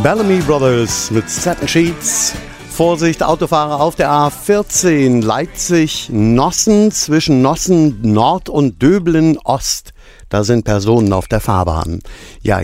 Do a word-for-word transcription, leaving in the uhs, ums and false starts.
Bellamy Brothers mit Satin Sheets. Vorsicht, Autofahrer auf der A vierzehn Leipzig-Nossen zwischen Nossen Nord und Döbeln Ost. Da sind Personen auf der Fahrbahn. Ja,